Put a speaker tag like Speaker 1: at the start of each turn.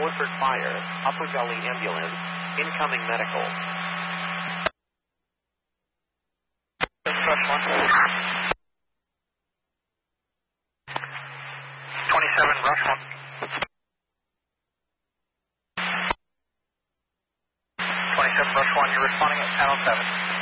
Speaker 1: Orford Fire, Upper Gully Ambulance, incoming medical.
Speaker 2: Rush 1. 27, Rush 1. 27, Rush 1, you're responding at channel 7.